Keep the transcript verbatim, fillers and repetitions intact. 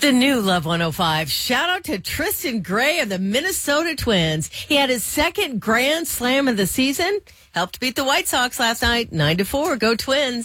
The new Love one oh five. Shout out to Tristan Gray of the Minnesota Twins. He had his second grand slam of the season. Helped beat the White Sox last night, nine to four. Go Twins.